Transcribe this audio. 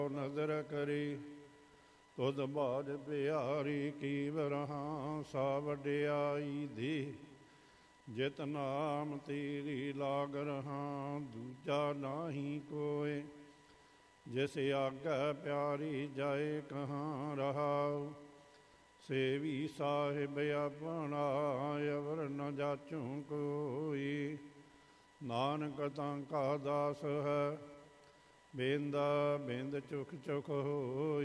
ਨਜ਼ਰ ਕਰੀ ਤੁਧ ਬਾਜ ਪਿਆਰੀ ਕੀ ਵਰਹਾਂ ਸਾ ਵਡਿਆਈ ਦੀ। ਜਿਤ ਨਾਮ ਤੇਰੀ ਲਾਗ ਰਹਾਂ ਦੂਜਾ ਨਾਹੀ ਕੋਇ। ਜਿਸ ਆਗੈ ਪਿਆਰੀ ਜਾਏ ਕਹਾਂ ਰਹਾਉ। ਸੇਵੀ ਸਾਹਿਬ ਆਪਣਾ ਅਵਰ ਨ ਜਾਚੂ ਕੋਈ। ਨਾਨਕ ਤਾਂ ਕਾ ਦਾਸ ਹੈ ਬਿੰਦਾ ਬਿੰਦ ਚੁਖ ਚੁਖ ਹੋਈ।